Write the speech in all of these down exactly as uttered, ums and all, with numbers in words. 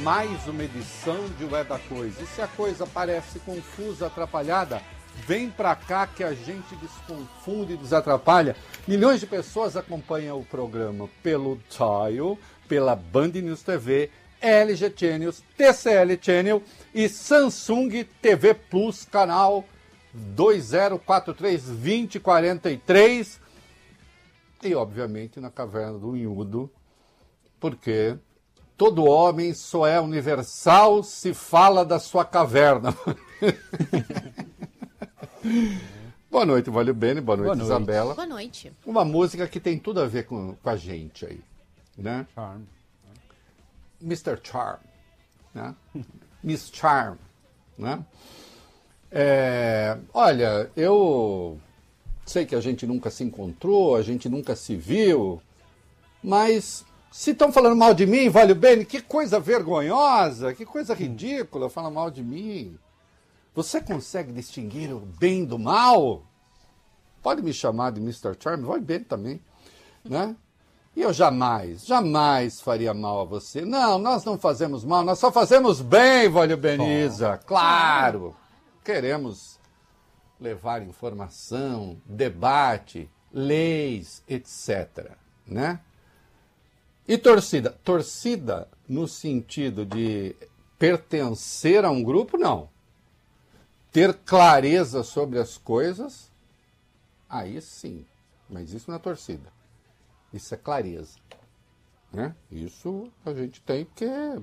mais uma edição de O É da Coisa. E se a coisa parece confusa, atrapalhada, vem pra cá que a gente desconfunde e desatrapalha. Milhões de pessoas acompanham o programa pelo Tile, pela Band News T V, L G Channels, T C L Channel e Samsung T V Plus, canal dois zero quatro três, dois zero quatro três. E, obviamente, na Caverna do Unhudo, porque todo homem só é universal se fala da sua caverna. Boa noite, Valeu Bene. Boa noite, Boa noite, Isabela. Boa noite. Uma música que tem tudo a ver com, com a gente aí, né? Charm. mister Charm, né? Miss Charm, né? É, olha, eu sei que a gente nunca se encontrou, a gente nunca se viu, mas se estão falando mal de mim, Valeu Bene, que coisa vergonhosa, que coisa ridícula falar mal de mim. Você consegue distinguir o bem do mal? Pode me chamar de mister Charm, vai bem também, né? E eu jamais, jamais faria mal a você. Não, nós não fazemos mal, nós só fazemos bem, Valeu Beniza. Claro, queremos levar informação, debate, leis, etcétera, né? E torcida? Torcida no sentido de pertencer a um grupo, não. Ter clareza sobre as coisas, aí sim. Mas isso não é torcida. Isso é clareza, né? Isso a gente tem porque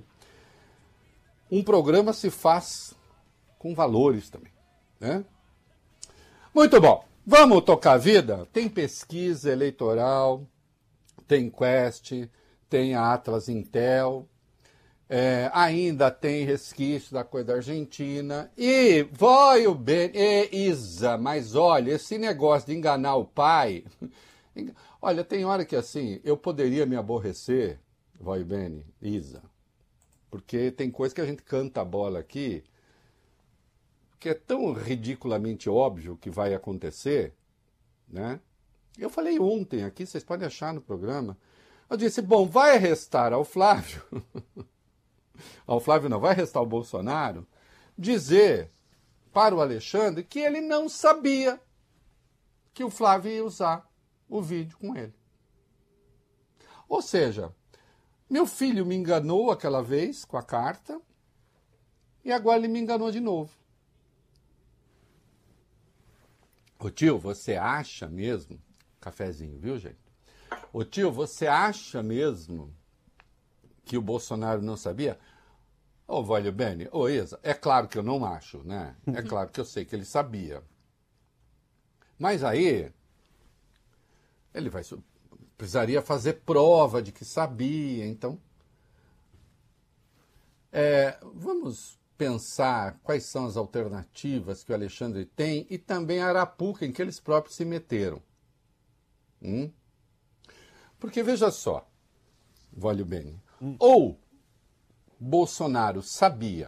um programa se faz com valores também, né? Muito bom. Vamos tocar a vida? Tem pesquisa eleitoral, tem Quest, tem a Atlas Intel, é, ainda tem resquício da coisa da Argentina. E vai o bem, e Isa, mas olha, esse negócio de enganar o pai... Olha, tem hora que assim, eu poderia me aborrecer, vai bem, Isa, porque tem coisa que a gente canta a bola aqui, que é tão ridiculamente óbvio que vai acontecer, né? Eu falei ontem aqui, vocês podem achar no programa, eu disse, bom, vai restar ao Flávio, ao Flávio não, vai restar ao Bolsonaro, dizer para o Alexandre que ele não sabia que o Flávio ia usar o vídeo com ele. Ou seja, meu filho me enganou aquela vez com a carta e agora ele me enganou de novo. Ô tio, você acha mesmo... Cafezinho, viu, gente? Ô tio, você acha mesmo que o Bolsonaro não sabia? Ô, Valeu Bene, ô Isa, é claro que eu não acho, né? É claro que eu sei que ele sabia. Mas aí... ele vai, precisaria fazer prova de que sabia, então... É, vamos pensar quais são as alternativas que o Alexandre tem e também a arapuca em que eles próprios se meteram. Hum? Porque, veja só, Valeu Bene, hum. ou Bolsonaro sabia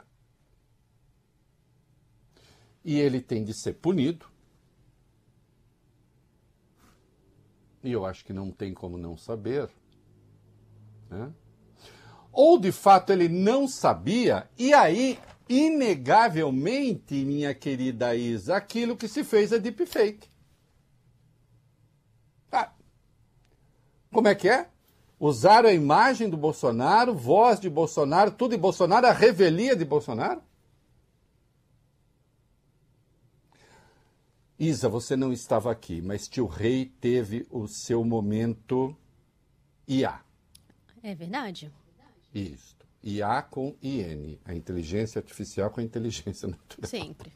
e ele tem de ser punido, e eu acho que não tem como não saber, né? Ou, de fato, ele não sabia, e aí, inegavelmente, minha querida Isa, aquilo que se fez é deepfake. Ah, como é que é? Usaram a imagem do Bolsonaro, voz de Bolsonaro, tudo de Bolsonaro, a revelia de Bolsonaro? Isa, você não estava aqui, mas tio Rei teve o seu momento I A. É verdade? Isso. I A com I N. A inteligência artificial com a inteligência natural. Sempre.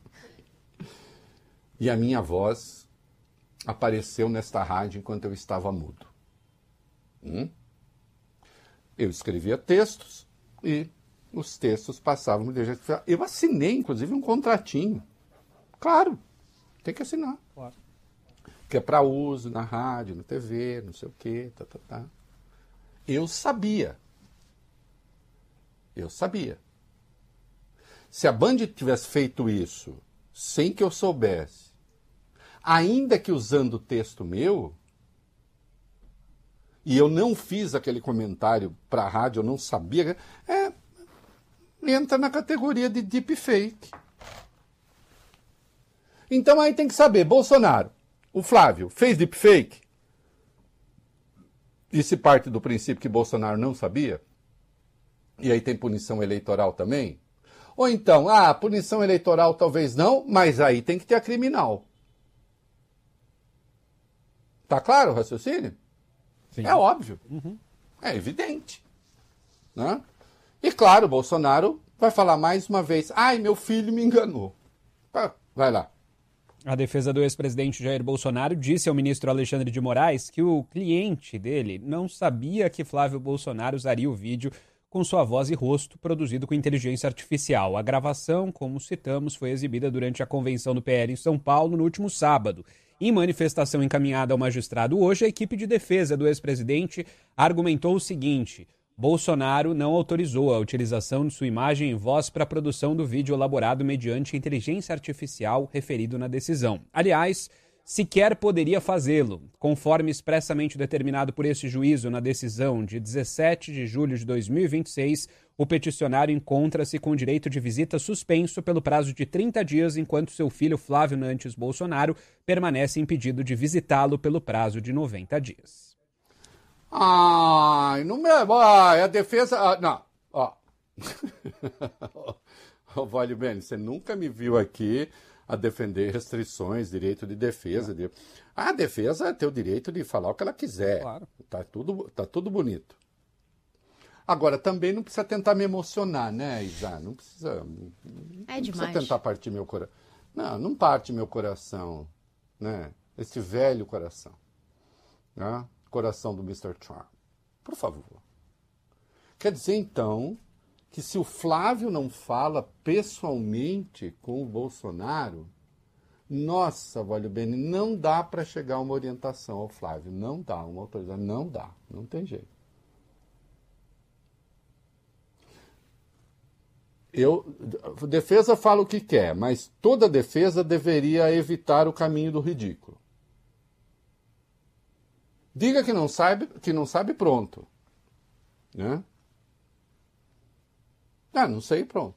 E a minha voz apareceu nesta rádio enquanto eu estava mudo. Hum? Eu escrevia textos e os textos passavam por inteligência artificial. Eu assinei, inclusive, um contratinho. Claro. Tem que assinar. Claro. Que é para uso na rádio, na T V, não sei o quê, tá, tá, tá. Eu sabia. Eu sabia. Se a Band tivesse feito isso sem que eu soubesse, ainda que usando o texto meu, e eu não fiz aquele comentário para a rádio, eu não sabia, é, entra na categoria de deepfake. Então aí tem que saber, Bolsonaro, o Flávio, fez deepfake? E se parte do princípio que Bolsonaro não sabia? E aí tem punição eleitoral também? Ou então, ah, punição eleitoral talvez não, mas aí tem que ter a criminal. Tá claro o raciocínio? Sim. É óbvio. Uhum. É evidente. Né? E claro, Bolsonaro vai falar mais uma vez, ai, meu filho me enganou. Vai lá. A defesa do ex-presidente Jair Bolsonaro disse ao ministro Alexandre de Moraes que o cliente dele não sabia que Flávio Bolsonaro usaria o vídeo com sua voz e rosto produzido com inteligência artificial. A gravação, como citamos, foi exibida durante a convenção do P L em São Paulo no último sábado. Em manifestação encaminhada ao magistrado hoje, a equipe de defesa do ex-presidente argumentou o seguinte: Bolsonaro não autorizou a utilização de sua imagem e voz para a produção do vídeo elaborado mediante inteligência artificial referido na decisão. Aliás, sequer poderia fazê-lo, conforme expressamente determinado por este juízo na decisão de dezessete de julho de dois mil e vinte e seis, o peticionário encontra-se com direito de visita suspenso pelo prazo de trinta dias, enquanto seu filho Flávio Nantes Bolsonaro permanece impedido de visitá-lo pelo prazo de noventa dias. Ai, não me... Ai, a defesa... Ah, não, ó. Ô, Vale Bene, você nunca me viu aqui a defender restrições, direito de defesa. De... A defesa tem o direito de falar o que ela quiser. Claro. Tá tudo, tá tudo bonito. Agora, também não precisa tentar me emocionar, né, Isa? Não precisa... É não demais. precisa tentar partir meu coração. Não, não parte meu coração, né? Esse velho coração. Né? Coração do mister Trump. Por favor. Quer dizer, então, que se o Flávio não fala pessoalmente com o Bolsonaro, nossa, Vale Bene, não dá para chegar a uma orientação ao Flávio. Não dá, uma autorização. Não dá. Não tem jeito. Eu, a defesa fala o que quer, mas toda defesa deveria evitar o caminho do ridículo. Diga que não sabe, que não sabe, pronto. Né? Ah, não sei, pronto.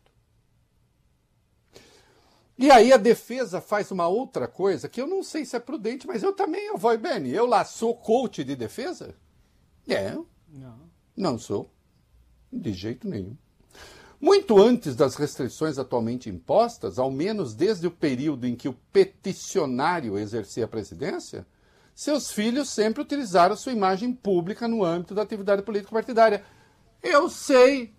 E aí a defesa faz uma outra coisa que eu não sei se é prudente, mas eu também, eu vou, Beni, eu lá sou coach de defesa? É. Não. Não sou. De jeito nenhum. Muito antes das restrições atualmente impostas, ao menos desde o período em que o peticionário exercia a presidência, seus filhos sempre utilizaram sua imagem pública no âmbito da atividade político-partidária. Eu sei.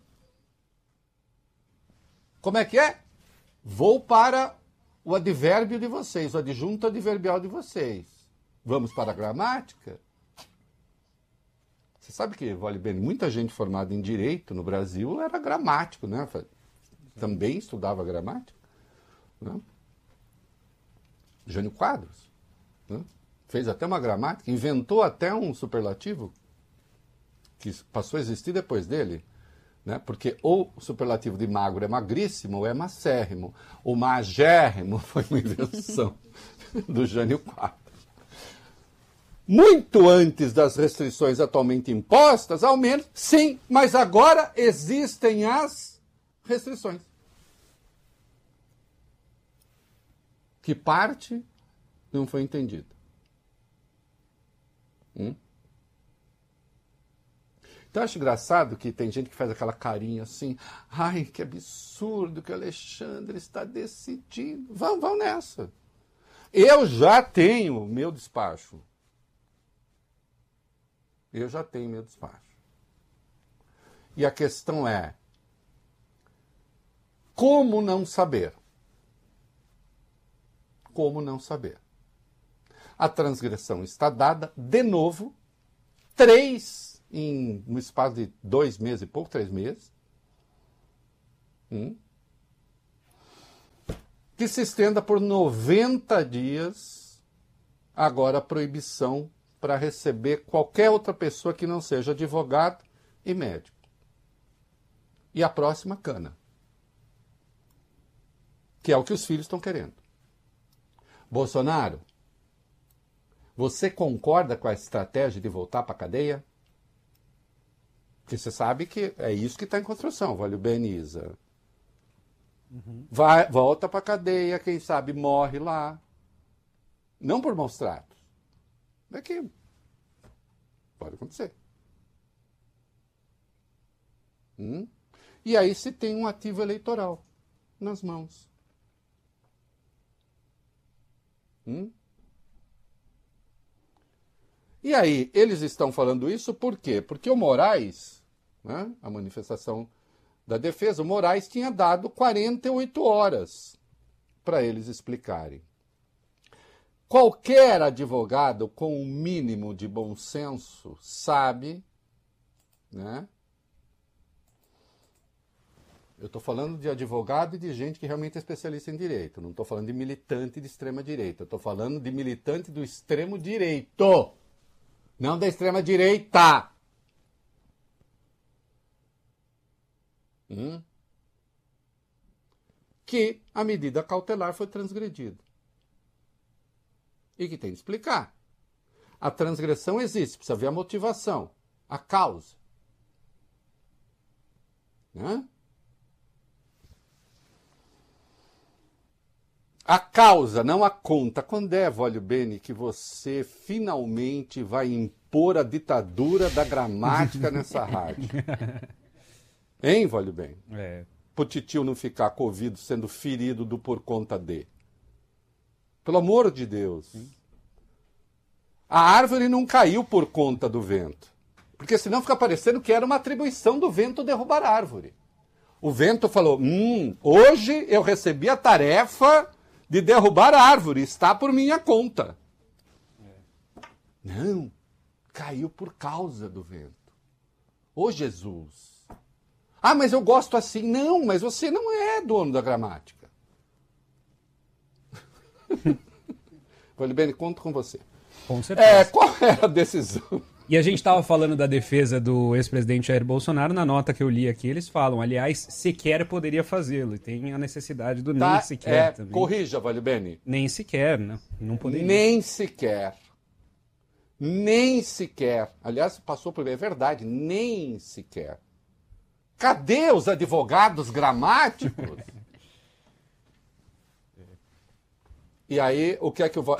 Como é que é? Vou para o advérbio de vocês, o adjunto adverbial de vocês. Vamos para a gramática? Você sabe que, Vale Bene, muita gente formada em Direito no Brasil era gramático, né? Também estudava gramática. Né? Jânio Quadros. Né? Fez até uma gramática, inventou até um superlativo que passou a existir depois dele, né? Porque ou o superlativo de magro é magríssimo ou é macérrimo. O magérrimo foi uma invenção do Jânio Quadros. Muito antes das restrições atualmente impostas, ao menos, sim, mas agora existem as restrições. Que parte não foi entendida. Hum? Então eu acho engraçado que tem gente que faz aquela carinha assim, ai, que absurdo que o Alexandre está decidindo. Vamos, vamos nessa. Eu já tenho meu despacho. Eu já tenho meu despacho. E a questão é, como não saber? Como não saber? A transgressão está dada, de novo, três, em, no espaço de dois meses e pouco, três meses, hum, que se estenda por noventa dias, agora a proibição para receber qualquer outra pessoa que não seja advogado e médico. E a próxima, cana. Que é o que os filhos estão querendo. Bolsonaro, você concorda com a estratégia de voltar para a cadeia? Porque você sabe que é isso que está em construção, Vale Bene, Isa. Uhum. Vai, volta para a cadeia, quem sabe morre lá. Não por maus tratos. É que pode acontecer. Hum? E aí se tem um ativo eleitoral nas mãos. Hum? E aí, eles estão falando isso por quê? Porque o Moraes, né, a manifestação da defesa, o Moraes tinha dado quarenta e oito horas para eles explicarem. Qualquer advogado com um mínimo de bom senso sabe, né? Eu estou falando de advogado e de gente que realmente é especialista em direito. Não estou falando de militante de extrema-direita. Eu estou falando de militante do extremo-direito. Não da extrema-direita. Hum? Que a medida cautelar foi transgredida. E que tem que explicar. A transgressão existe, precisa ver a motivação, a causa. Né? A causa, não a conta. Quando é, Vólio Bene, que você finalmente vai impor a ditadura da gramática nessa rádio? Hein, Vólio Bene? É. Pro titio não ficar covido sendo ferido do por conta de. Pelo amor de Deus. A árvore não caiu por conta do vento. Porque senão fica parecendo que era uma atribuição do vento derrubar a árvore. O vento falou, hum, hoje eu recebi a tarefa de derrubar a árvore, está por minha conta. É. Não, caiu por causa do vento. Ô Jesus. Ah, mas eu gosto assim. Não, mas você não é dono da gramática. Vale bem, conto com você. Com certeza. É, qual é a decisão? E a gente estava falando da defesa do ex-presidente Jair Bolsonaro, na nota que eu li aqui, eles falam, aliás, sequer poderia fazê-lo. E tem a necessidade do Tá, nem sequer é, também. corrija, Vale Bene. Nem sequer, né? Não poderia. Nem sequer. Nem sequer. Aliás, passou por... É verdade, nem sequer. Cadê os advogados gramáticos? E aí, o que é que eu vou...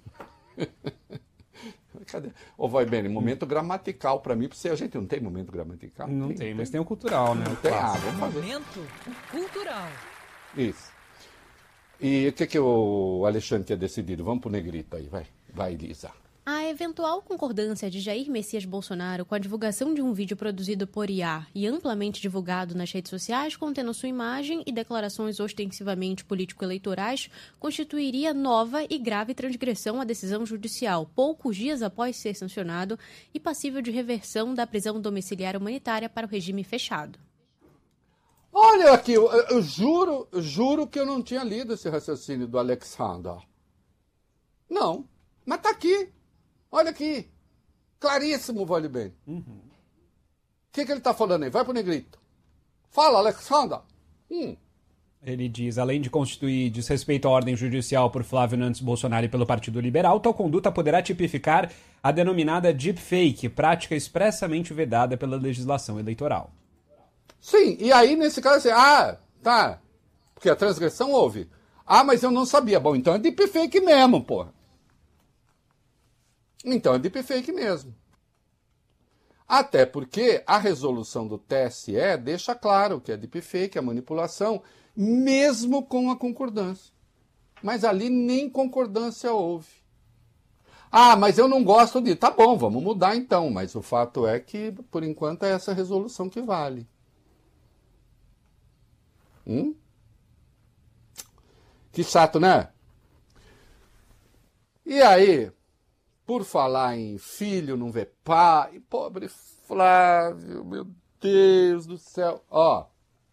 Cadê? Ô, vai bem, momento gramatical para mim, porque a gente não tem momento gramatical. Não tem, tem, mas tem o cultural, né? Não tem, ah, vamos fazer. Momento cultural. Isso. E o que, que o Alexandre tinha decidido? Vamos pro negrito aí, vai. Vai, Lisa. A eventual concordância de Jair Messias Bolsonaro com a divulgação de um vídeo produzido por I A e amplamente divulgado nas redes sociais, contendo sua imagem e declarações ostensivamente político-eleitorais, constituiria nova e grave transgressão à decisão judicial, poucos dias após ser sancionado e passível de reversão da prisão domiciliar humanitária para o regime fechado. Olha aqui, eu, eu juro, eu juro que eu não tinha lido esse raciocínio do Alexander. Não, mas tá aqui. Olha aqui, claríssimo, Vale Bem. O uhum. que, que ele está falando aí? Vai pro negrito. Fala, Alexander. Hum. Ele diz, além de constituir desrespeito à ordem judicial por Flávio Nantes Bolsonaro e pelo Partido Liberal, tal conduta poderá tipificar a denominada deepfake, prática expressamente vedada pela legislação eleitoral. Sim, e aí nesse caso assim, ah, tá, porque a transgressão houve. Ah, mas eu não sabia. Bom, então é deepfake mesmo, porra. Então é deepfake mesmo. Até porque a resolução do T S E deixa claro que é deepfake, é manipulação, mesmo com a concordância. Mas ali nem concordância houve. Ah, mas eu não gosto de... Tá bom, vamos mudar então. Mas o fato é que, por enquanto, é essa resolução que vale. Hum? Que chato, né? E aí... Por falar em filho não ver pai, pobre Flávio, meu Deus do céu. Ó,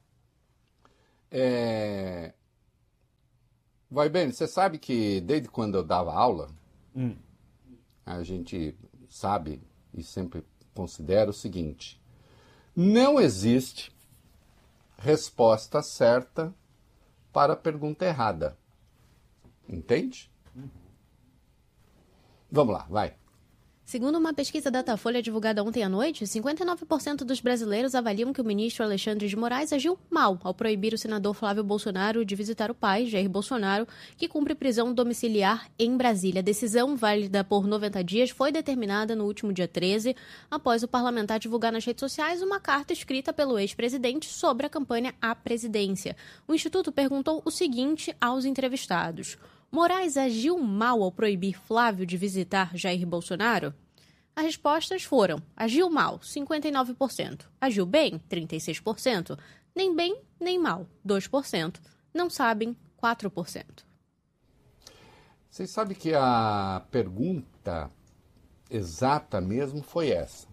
é... Vai bem, você sabe que desde quando eu dava aula, hum. a gente sabe e sempre considera o seguinte, não existe resposta certa para a pergunta errada. Entende? Vamos lá, vai. Segundo uma pesquisa Datafolha divulgada ontem à noite, cinquenta e nove por cento dos brasileiros avaliam que o ministro Alexandre de Moraes agiu mal ao proibir o senador Flávio Bolsonaro de visitar o pai, Jair Bolsonaro, que cumpre prisão domiciliar em Brasília. A decisão, válida por noventa dias, foi determinada no último dia treze, após o parlamentar divulgar nas redes sociais uma carta escrita pelo ex-presidente sobre a campanha à presidência. O Instituto perguntou o seguinte aos entrevistados: Moraes agiu mal ao proibir Flávio de visitar Jair Bolsonaro? As respostas foram: agiu mal, cinquenta e nove por cento. Agiu bem, trinta e seis por cento. Nem bem, nem mal, dois por cento. Não sabem, quatro por cento. Vocês sabem que a pergunta exata mesmo foi essa.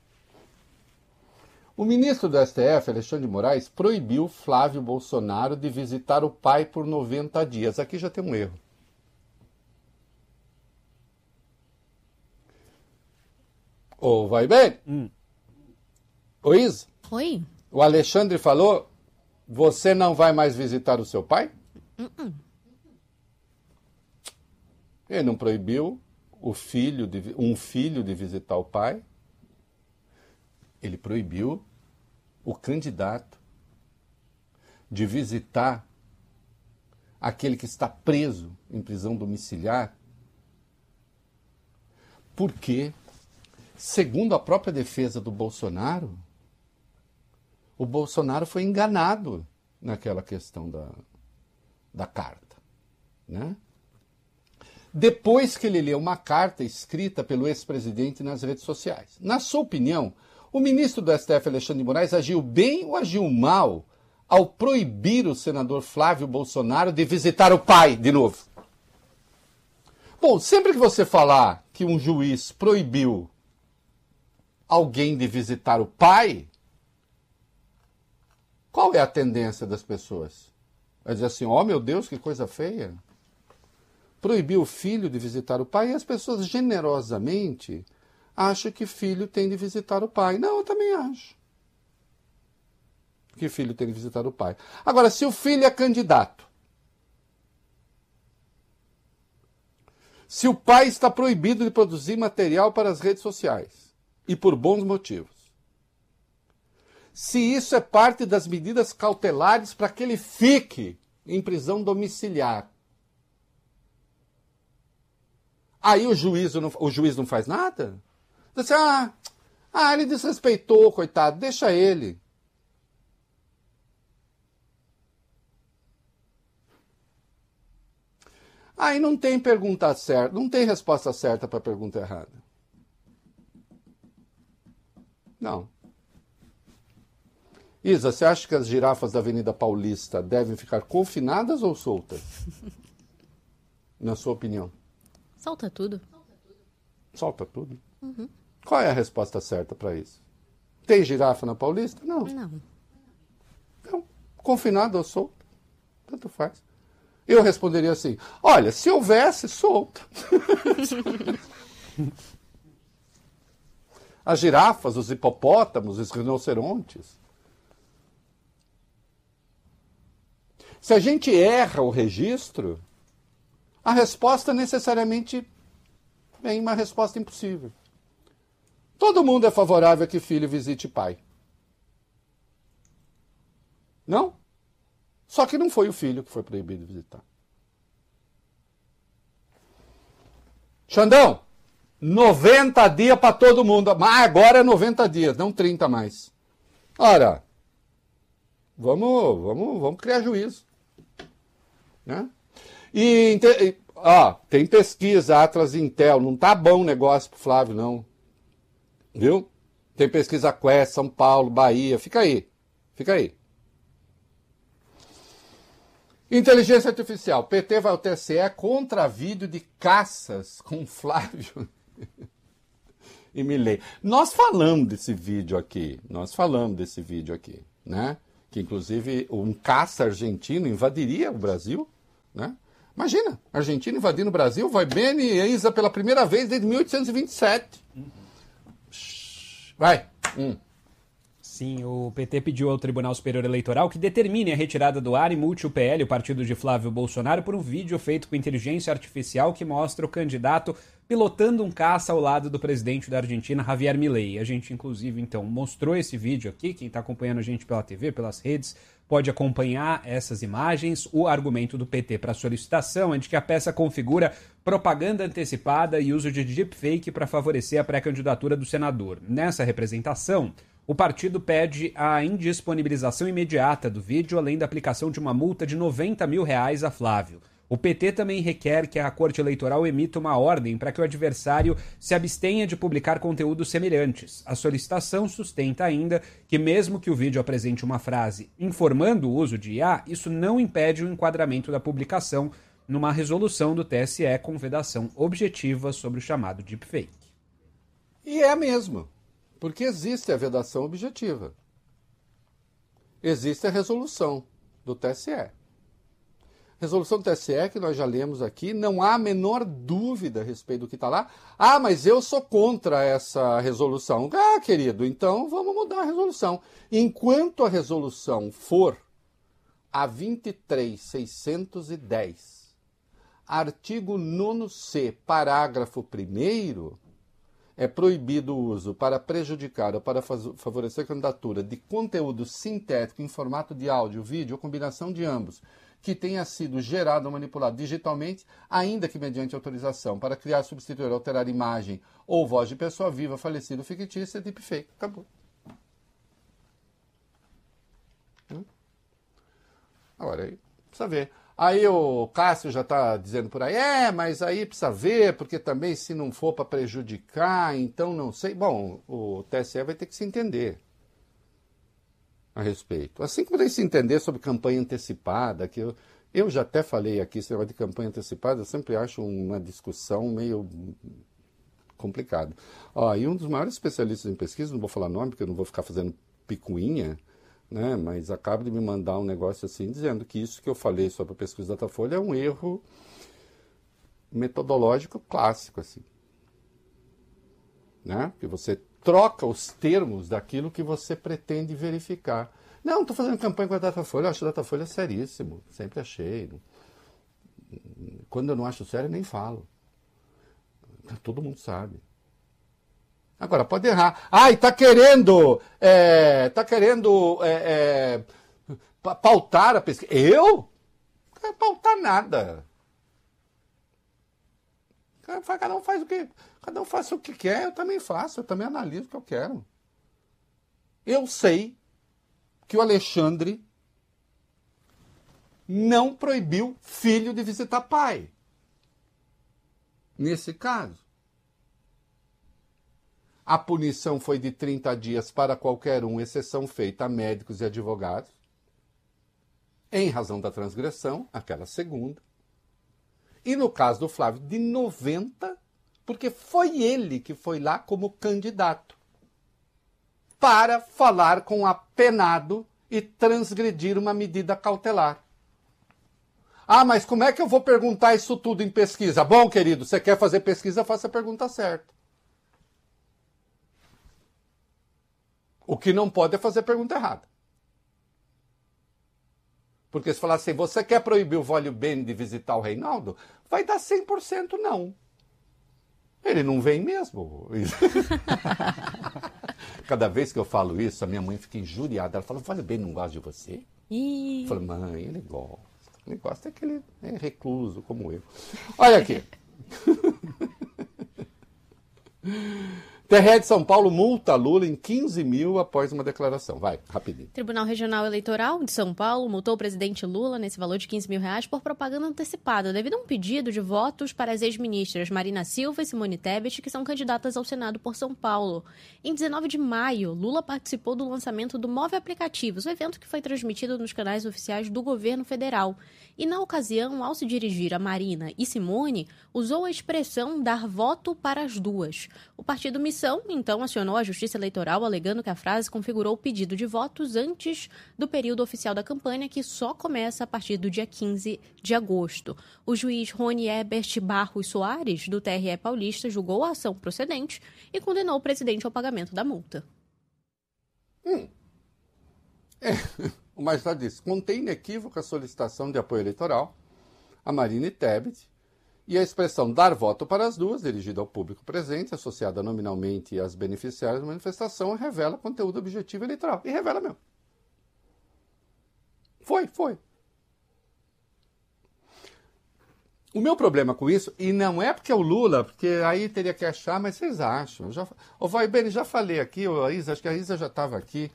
O ministro do S T F, Alexandre de Moraes, proibiu Flávio Bolsonaro de visitar o pai por noventa dias. Aqui já tem um erro. Ô, vai bem? Hum. Ô, Isa? Oi? O Alexandre falou, você não vai mais visitar o seu pai? Uh-uh. Ele não proibiu o filho de, um filho de visitar o pai. Ele proibiu o candidato de visitar aquele que está preso em prisão domiciliar. Porque, segundo a própria defesa do Bolsonaro, o Bolsonaro foi enganado naquela questão da, da carta, né? Depois que ele leu uma carta escrita pelo ex-presidente nas redes sociais. Na sua opinião, o ministro do S T F, Alexandre de Moraes, agiu bem ou agiu mal ao proibir o senador Flávio Bolsonaro de visitar o pai de novo? Bom, sempre que você falar que um juiz proibiu alguém de visitar o pai, qual é a tendência das pessoas? Vai dizer assim, ó, oh, meu Deus, que coisa feia. Proibiu o filho de visitar o pai e as pessoas generosamente acham que filho tem de visitar o pai. Não, eu também acho que filho tem de visitar o pai. Agora, se o filho é candidato, se o pai está proibido de produzir material para as redes sociais, e por bons motivos, se isso é parte das medidas cautelares para que ele fique em prisão domiciliar, aí o juiz não, o juiz não faz nada? Diz assim, ah, ah, ele desrespeitou, coitado, deixa ele. Aí não tem pergunta certa, não tem resposta certa para a pergunta errada. Não. Isa, você acha que as girafas da Avenida Paulista devem ficar confinadas ou soltas? Na sua opinião? Solta tudo. Solta tudo? Uhum. Qual é a resposta certa para isso? Tem girafa na Paulista? Não. Não. Então, confinada ou solta? Tanto faz. Eu responderia assim, olha, se houvesse, solta. As girafas, os hipopótamos, os rinocerontes. Se a gente erra o registro, a resposta necessariamente vem uma resposta impossível. Todo mundo é favorável a que filho visite pai. Não? Só que não foi o filho que foi proibido de visitar. Xandão, noventa dias para todo mundo. Mas agora é noventa dias, não trinta mais. Ora, vamos, vamos, vamos criar juízo. Né? E, ó, tem pesquisa, Atlas e Intel. Não tá bom o negócio pro Flávio, não. Viu? Tem pesquisa Quest, São Paulo, Bahia. Fica aí. Fica aí. Inteligência artificial. P T vai ao T S E contra vídeo de caças com Flávio e Milei. Nós falamos desse vídeo aqui. Nós falamos desse vídeo aqui, né? Que inclusive um caça argentino invadiria o Brasil, né? Imagina, Argentina invadindo o Brasil, vai bem e Isa pela primeira vez desde mil oitocentos e vinte e sete. Vai. Hum. Sim, o P T pediu ao Tribunal Superior Eleitoral que determine a retirada do ar e multe o P L, o partido de Flávio Bolsonaro, por um vídeo feito com inteligência artificial que mostra o candidato pilotando um caça ao lado do presidente da Argentina, Javier Milei. A gente, inclusive, então, mostrou esse vídeo aqui. Quem está acompanhando a gente pela T V, pelas redes, pode acompanhar essas imagens. O argumento do P T para a solicitação é de que a peça configura propaganda antecipada e uso de deepfake para favorecer a pré-candidatura do senador. Nessa representação, o partido pede a indisponibilização imediata do vídeo, além da aplicação de uma multa de noventa mil reais a Flávio. O P T também requer que a Corte Eleitoral emita uma ordem para que o adversário se abstenha de publicar conteúdos semelhantes. A solicitação sustenta ainda que, mesmo que o vídeo apresente uma frase informando o uso de I A, isso não impede o enquadramento da publicação numa resolução do T S E com vedação objetiva sobre o chamado deepfake. E é mesmo, porque existe a vedação objetiva. Existe a resolução do T S E. Resolução do T S E que nós já lemos aqui, não há a menor dúvida a respeito do que está lá. Ah, mas eu sou contra essa resolução. Ah, querido, então vamos mudar a resolução. Enquanto a resolução for a vinte e três mil seiscentos e dez, artigo nono C, parágrafo primeiro, é proibido o uso para prejudicar ou para favorecer a candidatura de conteúdo sintético em formato de áudio, vídeo ou combinação de ambos, que tenha sido gerado ou manipulado digitalmente, ainda que mediante autorização, para criar, substituir, alterar imagem ou voz de pessoa viva, falecida ou fictícia, é deepfake. Acabou. Hum? Agora, aí precisa ver. Aí o Cássio já está dizendo por aí, é, mas aí precisa ver, porque também se não for para prejudicar, então não sei. Bom, o T S E vai ter que se entender a respeito. Assim como tem que se entender sobre campanha antecipada, que eu, eu já até falei aqui, esse negócio de campanha antecipada, eu sempre acho uma discussão meio complicada. Ó, e um dos maiores especialistas em pesquisa, não vou falar nome, porque eu não vou ficar fazendo picuinha, né, mas acaba de me mandar um negócio assim, dizendo que isso que eu falei sobre a pesquisa Datafolha é um erro metodológico clássico, assim. Né? Que você troca os termos daquilo que você pretende verificar. Não, estou fazendo campanha com a Datafolha, eu acho a Datafolha seríssimo, sempre achei. Quando eu não acho sério, eu nem falo. Todo mundo sabe. Agora, pode errar. Ai, está querendo, é, tá querendo é, é, pautar a pesquisa. Eu? Não quero pautar nada. Cada um faz o que... Cada um faz o que quer, eu também faço, eu também analiso o que eu quero. Eu sei que o Alexandre não proibiu filho de visitar pai. Nesse caso. A punição foi de trinta dias para qualquer um, exceção feita a médicos e advogados, em razão da transgressão, aquela segunda. E no caso do Flávio, de noventa, porque foi ele que foi lá como candidato para falar com o apenado e transgredir uma medida cautelar. Ah, mas como é que eu vou perguntar isso tudo em pesquisa? Bom, querido, você quer fazer pesquisa, faça a pergunta certa. O que não pode é fazer pergunta errada. Porque se falar assim, você quer proibir o Vólio Bene de visitar o Reinaldo? Vai dar cem por cento não. Ele não vem mesmo. Cada vez que eu falo isso, a minha mãe fica injuriada. Ela fala, Vólio Bene não gosta de você? Ih. Eu falo, mãe, ele gosta. Ele gosta é que ele é recluso, como eu. Olha aqui. T R E de São Paulo multa Lula em quinze mil após uma declaração. Vai, rapidinho. Tribunal Regional Eleitoral de São Paulo multou o presidente Lula nesse valor de quinze mil reais por propaganda antecipada, devido a um pedido de votos para as ex-ministras Marina Silva e Simone Tebet, que são candidatas ao Senado por São Paulo. Em dezenove de maio, Lula participou do lançamento do Move Aplicativos, o evento que foi transmitido nos canais oficiais do governo federal. E na ocasião, ao se dirigir a Marina e Simone, usou a expressão dar voto para as duas. O partido Missão, então, acionou a Justiça Eleitoral alegando que a frase configurou o pedido de votos antes do período oficial da campanha, que só começa a partir do dia quinze de agosto. O juiz Rony Ebert Barros Soares, do T R E paulista, julgou a ação procedente e condenou o presidente ao pagamento da multa. Hum. É, o magistrado disse, contém inequívoca solicitação de apoio eleitoral a Marina Tebet e a expressão dar voto para as duas, dirigida ao público presente, associada nominalmente às beneficiárias da manifestação, revela conteúdo objetivo eleitoral. E revela mesmo. Foi, foi. O meu problema com isso, e não é porque é o Lula, porque aí teria que achar, mas vocês acham. Eu já, ô, vai bem, já falei aqui, a Isa, acho que a Isa já estava aqui.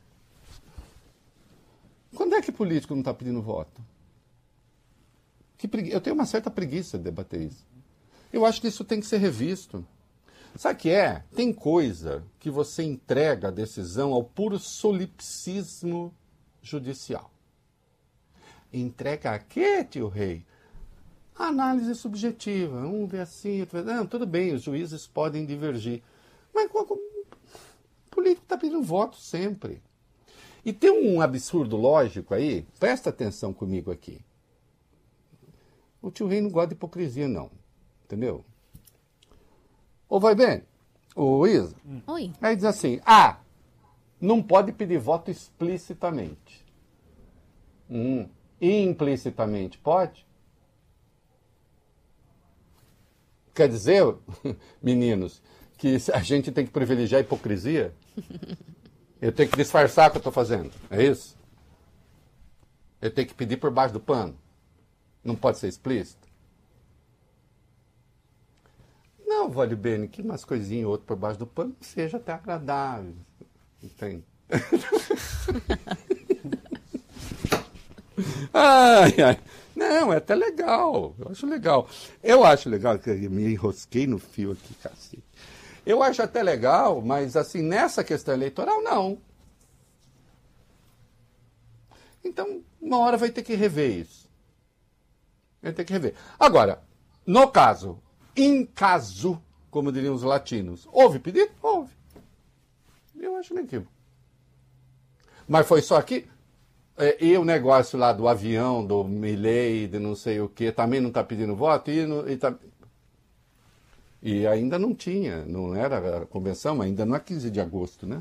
Quando é que político não está pedindo voto? Que pregui... Eu tenho uma certa preguiça de debater isso. Eu acho que isso tem que ser revisto. Sabe o que é? Tem coisa que você entrega a decisão ao puro solipsismo judicial. Entrega a quê, tio Rei? Análise subjetiva. Um vê assim, outro vê... Não, tudo bem, os juízes podem divergir. Mas o político está pedindo voto sempre. E tem um absurdo lógico aí, presta atenção comigo aqui. O tio Rei não gosta de hipocrisia, não. Entendeu? Ou vai bem? Ô, Isa? Oi. Aí diz assim, ah, não pode pedir voto explicitamente. Hum, implicitamente pode? Quer dizer, meninos, que a gente tem que privilegiar a hipocrisia? Eu tenho que disfarçar o que eu estou fazendo, é isso? Eu tenho que pedir por baixo do pano? Não pode ser explícito? Não, vale bem, que umas coisinhas ou outras por baixo do pano seja até agradável. Entende? Ai, ai. Não, é até legal. Eu acho legal. Eu acho legal, que eu me enrosquei no fio aqui, cacete. Eu acho até legal, mas assim, nessa questão eleitoral, não. Então, uma hora vai ter que rever isso. Vai ter que rever. Agora, no caso, em caso, como diriam os latinos, houve pedido? Houve. Eu acho negativo. Mas foi só aqui? É, e o negócio lá do avião, do Milei, de não sei o quê, também não está pedindo voto? E, no, e, tá... e ainda não tinha, não era a convenção, ainda não é quinze de agosto, né?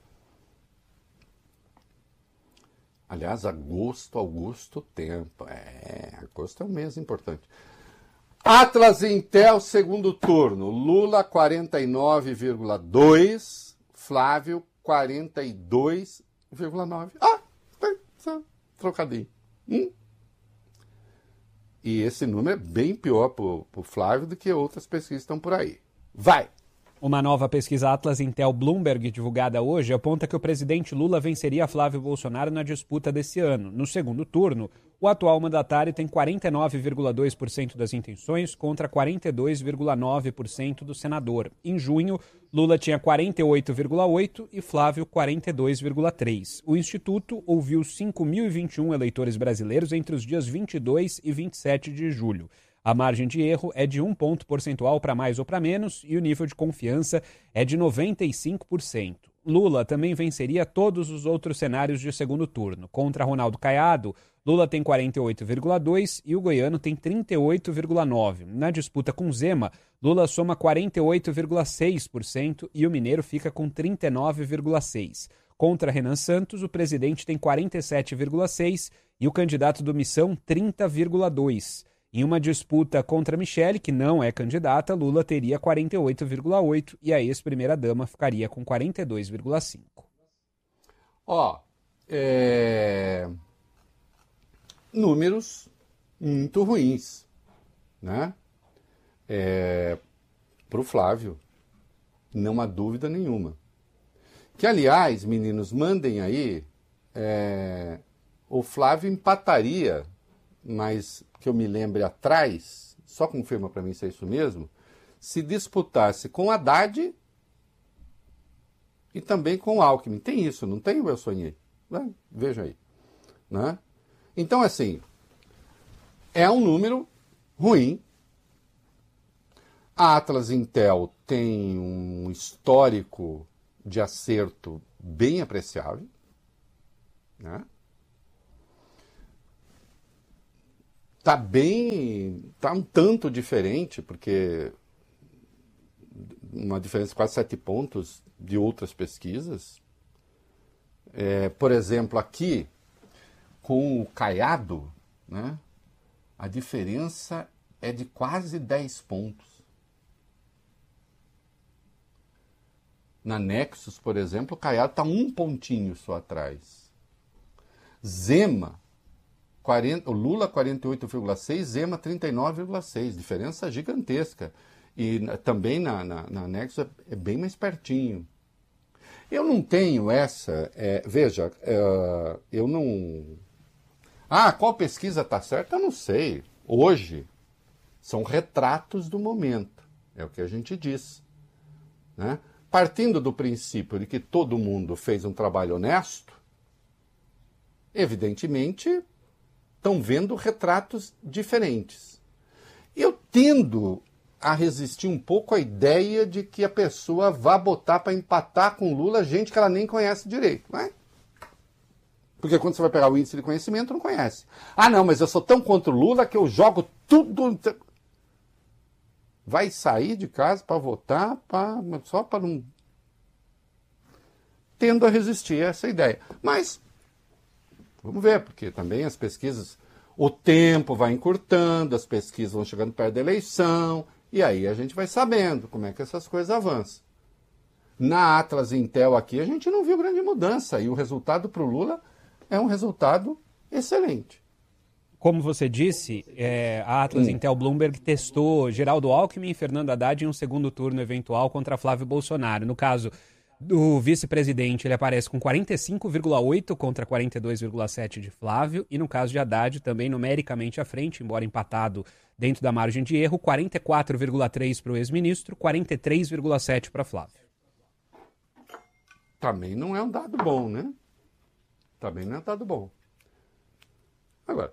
Aliás, agosto, Augusto, tempo. É, agosto é um mês importante. Atlas Intel, segundo turno. Lula, quarenta e nove vírgula dois. Flávio, quarenta e dois vírgula nove. Ah, tá, trocadinho. Hum? E esse número é bem pior para o Flávio do que outras pesquisas que estão por aí. Vai! Uma nova pesquisa Atlas Intel Bloomberg, divulgada hoje, aponta que o presidente Lula venceria Flávio Bolsonaro na disputa desse ano. No segundo turno, o atual mandatário tem quarenta e nove vírgula dois por cento das intenções contra quarenta e dois vírgula nove por cento do senador. Em junho, Lula tinha quarenta e oito vírgula oito por cento e Flávio quarenta e dois vírgula três por cento. O Instituto ouviu cinco mil e vinte e um eleitores brasileiros entre os dias vinte e dois e vinte e sete de julho. A margem de erro é de um ponto percentual para mais ou para menos e o nível de confiança é de noventa e cinco por cento. Lula também venceria todos os outros cenários de segundo turno. Contra Ronaldo Caiado, Lula tem quarenta e oito vírgula dois por cento e o goiano tem trinta e oito vírgula nove por cento. Na disputa com Zema, Lula soma quarenta e oito vírgula seis por cento e o mineiro fica com trinta e nove vírgula seis por cento. Contra Renan Santos, o presidente tem quarenta e sete vírgula seis por cento e o candidato do Missão trinta vírgula dois por cento. Em uma disputa contra Michele, que não é candidata, Lula teria quarenta e oito vírgula oito por cento e a ex-primeira-dama ficaria com quarenta e dois vírgula cinco por cento. Ó, é... números muito ruins, né? É... Para o Flávio, não há dúvida nenhuma. Que, aliás, meninos, mandem aí, é... o Flávio empataria, mas que eu me lembre atrás, só confirma para mim se é isso mesmo, se disputasse com Haddad e também com Alckmin. Tem isso, não tem? Eu sonhei. Né? Veja aí. Né? Então, assim, é um número ruim. A Atlas Intel tem um histórico de acerto bem apreciável, né? Está bem, está um tanto diferente, porque uma diferença de quase sete pontos de outras pesquisas. É, por exemplo, aqui, com o Caiado, né, a diferença é de quase dez pontos. Na Nexus, por exemplo, o Caiado está um pontinho só atrás. Zema, quarenta, o Lula quarenta e oito vírgula seis, Zema trinta e nove vírgula seis. Diferença gigantesca. E também na, na, na Nexus é, é bem mais pertinho. Eu não tenho essa... É, veja, é, eu não... Ah, qual pesquisa está certa? Eu não sei. Hoje, são retratos do momento. É o que a gente diz. Né? Partindo do princípio de que todo mundo fez um trabalho honesto, evidentemente, estão vendo retratos diferentes. Eu tendo a resistir um pouco à ideia de que a pessoa vá botar para empatar com Lula gente que ela nem conhece direito. Né? Porque quando você vai pegar o índice de conhecimento, não conhece. Ah, não, mas eu sou tão contra o Lula que eu jogo tudo... Vai sair de casa para votar pra, só para não... Tendo a resistir a essa ideia. Mas, vamos ver, porque também as pesquisas... O tempo vai encurtando, as pesquisas vão chegando perto da eleição, e aí a gente vai sabendo como é que essas coisas avançam. Na Atlas Intel aqui, a gente não viu grande mudança, e o resultado para o Lula é um resultado excelente. Como você disse, é, a Atlas hum. Intel Bloomberg testou Geraldo Alckmin e Fernando Haddad em um segundo turno eventual contra Flávio Bolsonaro. No caso do vice-presidente, ele aparece com quarenta e cinco vírgula oito contra quarenta e dois vírgula sete de Flávio. E no caso de Haddad, também numericamente à frente, embora empatado dentro da margem de erro, quarenta e quatro vírgula três para o ex-ministro, quarenta e três vírgula sete para Flávio. Também não é um dado bom, né? Também não é um dado bom. Agora...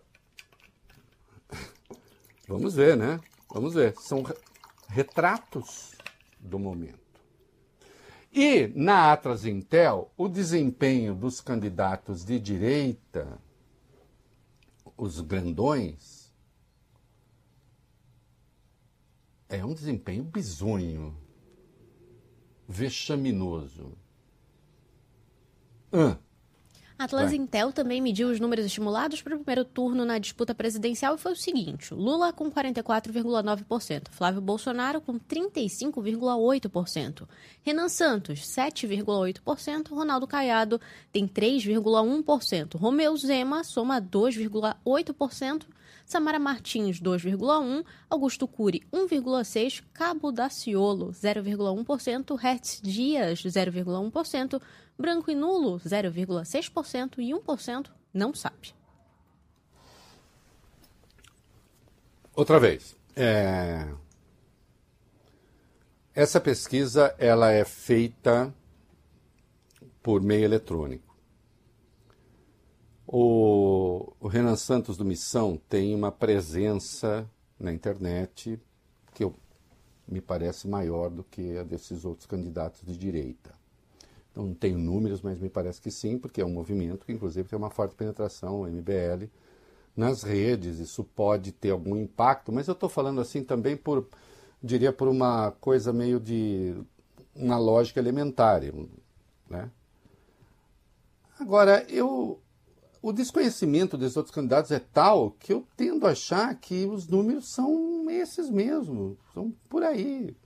Vamos ver, né? Vamos ver. São retratos do momento. E na Atlas Intel, o desempenho dos candidatos de direita, os grandões, é um desempenho bizonho, vexaminoso. Ah. Atlas Vai. Intel também mediu os números estimulados para o primeiro turno na disputa presidencial e foi o seguinte: Lula com quarenta e quatro vírgula nove por cento, Flávio Bolsonaro com trinta e cinco vírgula oito por cento, Renan Santos sete vírgula oito por cento, Ronaldo Caiado tem três vírgula um por cento, Romeu Zema soma dois vírgula oito por cento, Samara Martins dois vírgula um por cento, Augusto Cury um vírgula seis por cento, Cabo Daciolo zero vírgula um por cento, Hertz Dias zero vírgula um por cento, Branco e nulo, zero vírgula seis por cento e um por cento não sabe. Outra vez. É... Essa pesquisa ela é feita por meio eletrônico. O, o Renan Santos do Missão tem uma presença na internet que eu, me parece maior do que a desses outros candidatos de direita. Então, não tenho números, mas me parece que sim, porque é um movimento que, inclusive, tem uma forte penetração, o M B L, nas redes. Isso pode ter algum impacto, mas eu estou falando assim também por, diria, por uma coisa meio de uma lógica elementar, né? Agora, eu, o desconhecimento desses outros candidatos é tal que eu tendo a achar que os números são esses mesmos, são por aí.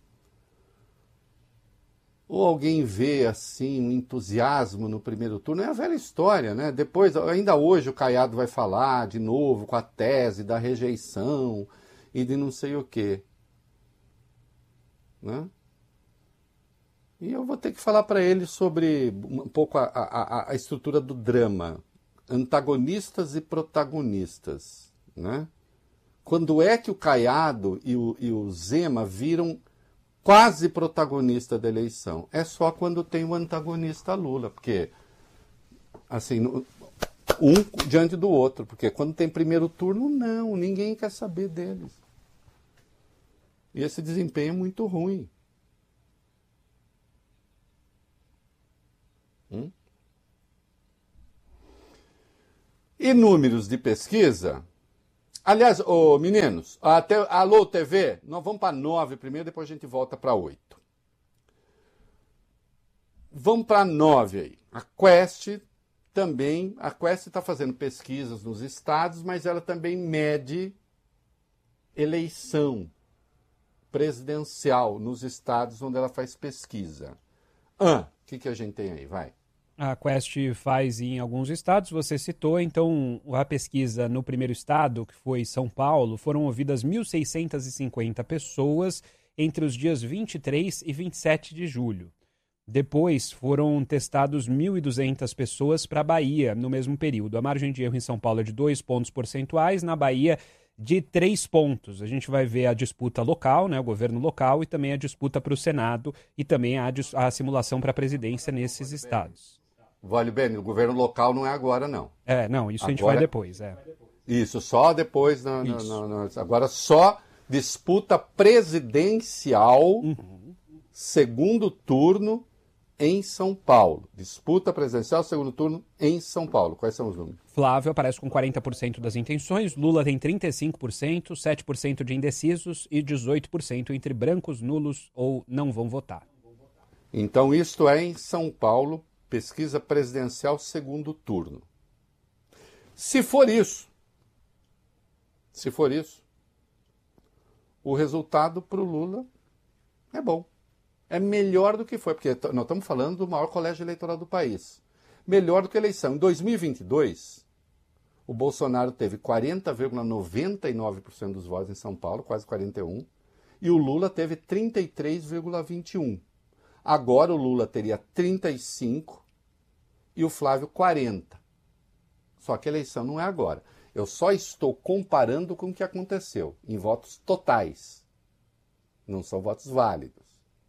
Ou alguém vê, assim, um entusiasmo no primeiro turno, é a velha história, né? Depois, ainda hoje o Caiado vai falar de novo com a tese da rejeição e de não sei o quê. Né? E eu vou ter que falar para ele sobre um pouco a, a, a estrutura do drama. Antagonistas e protagonistas, né? Quando é que o Caiado e o, e o Zema viram quase protagonista da eleição? É só quando tem o antagonista Lula, porque, assim, um diante do outro, porque quando tem primeiro turno, não, ninguém quer saber deles. E esse desempenho é muito ruim. Hum? E números de pesquisa... Aliás, ô, meninos, até, alô T V, nós vamos para nove primeiro, depois a gente volta para oito. Vamos para nove aí. A Quest também, a Quest está fazendo pesquisas nos estados, mas ela também mede eleição presidencial nos estados onde ela faz pesquisa. Ah, o que, que a gente tem aí? Vai. A Quest faz em alguns estados, você citou, então a pesquisa no primeiro estado, que foi São Paulo, foram ouvidas mil seiscentas e cinquenta pessoas entre os dias vinte e três e vinte e sete de julho. Depois foram testados mil e duzentas pessoas para a Bahia no mesmo período. A margem de erro em São Paulo é de dois pontos percentuais, na Bahia de três pontos. A gente vai ver a disputa local, né, o governo local, e também a disputa para o Senado e também a, a simulação para a presidência nesses estados. Vale bem, o governo local não é agora, não. É, não, isso agora, a gente vai depois, é. Isso, só depois, no, no, no, no, agora só disputa presidencial, uhum. segundo turno em São Paulo. Disputa presidencial, segundo turno em São Paulo. Quais são os números? Flávio aparece com quarenta por cento das intenções, Lula tem trinta e cinco por cento, sete por cento de indecisos e dezoito por cento entre brancos, nulos ou não vão votar. Então, isto é em São Paulo, pesquisa presidencial segundo turno. Se for isso, se for isso, o resultado para o Lula é bom. É melhor do que foi, porque nós estamos falando do maior colégio eleitoral do país. Melhor do que a eleição. Em dois mil e vinte e dois, o Bolsonaro teve quarenta vírgula noventa e nove por cento dos votos em São Paulo, quase quarenta e um por cento, e o Lula teve trinta e três vírgula vinte e um por cento. Agora o Lula teria trinta e cinco por cento e o Flávio quarenta por cento. Só que a eleição não é agora. Eu só estou comparando com o que aconteceu em votos totais. Não são votos válidos.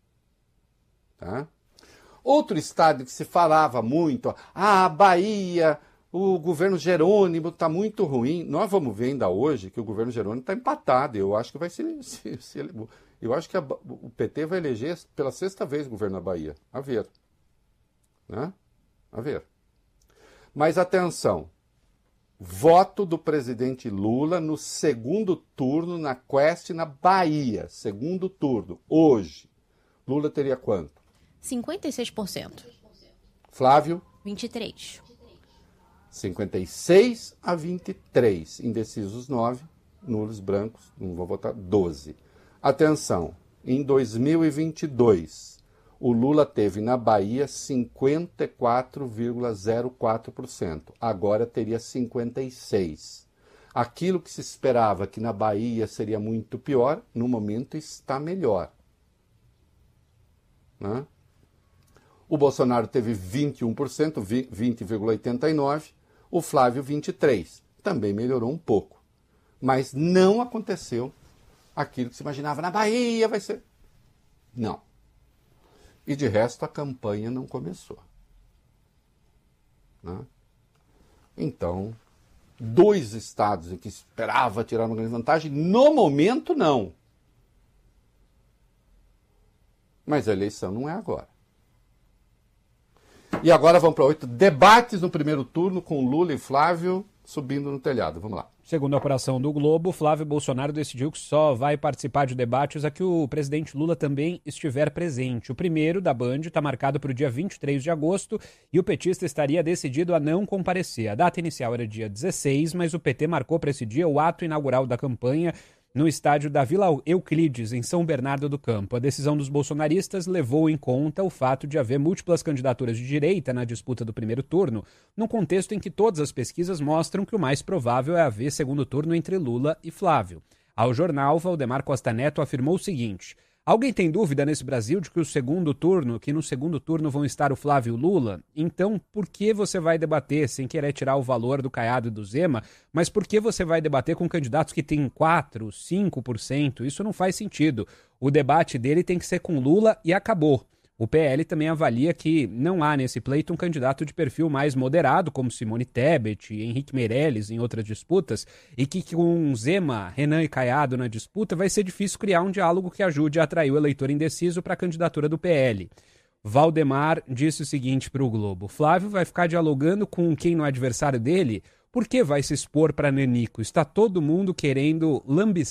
Tá? Outro estado que se falava muito, ah, a Bahia, o governo Jerônimo está muito ruim. Nós vamos ver ainda hoje que o governo Jerônimo está empatado. Eu acho que vai ser... Se, se, eu acho que a, o P T vai eleger pela sexta vez o governo da Bahia. A ver. Né? A ver. Mas atenção. Voto do presidente Lula no segundo turno na Quest na Bahia. Segundo turno. Hoje. Lula teria quanto? cinquenta e seis por cento. Flávio? vinte e três por cento. cinquenta e seis a vinte e três. Indecisos nove. Nulos brancos. Não vou votar. doze. Atenção. Em dois mil e vinte e dois, o Lula teve na Bahia cinquenta e quatro vírgula zero quatro por cento. Agora teria cinquenta e seis por cento. Aquilo que se esperava que na Bahia seria muito pior, no momento está melhor. Né? O Bolsonaro teve vinte e um por cento, vinte vírgula oitenta e nove por cento. O Flávio, vinte e três por cento. Também melhorou um pouco. Mas não aconteceu aquilo que se imaginava. Na Bahia vai ser... Não. E de resto a campanha não começou. Né? Então, dois estados em que esperava tirar uma grande vantagem, no momento não. Mas a eleição não é agora. E agora vamos para oito debates no primeiro turno com Lula e Flávio subindo no telhado. Vamos lá. Segundo a apuração do Globo, Flávio Bolsonaro decidiu que só vai participar de debates a que o presidente Lula também estiver presente. O primeiro, da Band, está marcado para o dia vinte e três de agosto e o petista estaria decidido a não comparecer. A data inicial era dia dezesseis, mas o P T marcou para esse dia o ato inaugural da campanha no estádio da Vila Euclides, em São Bernardo do Campo. A decisão dos bolsonaristas levou em conta o fato de haver múltiplas candidaturas de direita na disputa do primeiro turno, num contexto em que todas as pesquisas mostram que o mais provável é haver segundo turno entre Lula e Flávio. Ao jornal, Valdemar Costa Neto afirmou o seguinte: alguém tem dúvida nesse Brasil de que o segundo turno, que no segundo turno vão estar o Flávio e o Lula? Então, por que você vai debater, sem querer tirar o valor do Caiado e do Zema, mas por que você vai debater com candidatos que têm quatro, cinco por cento? Isso não faz sentido. O debate dele tem que ser com Lula e acabou. O P L também avalia que não há nesse pleito um candidato de perfil mais moderado, como Simone Tebet, Henrique Meirelles em outras disputas, e que com Zema, Renan e Caiado na disputa vai ser difícil criar um diálogo que ajude a atrair o eleitor indeciso para a candidatura do P L. Valdemar disse o seguinte para o Globo: Flávio vai ficar dialogando com quem não é adversário dele? Por que vai se expor para Nanico? Está todo mundo querendo lambiçar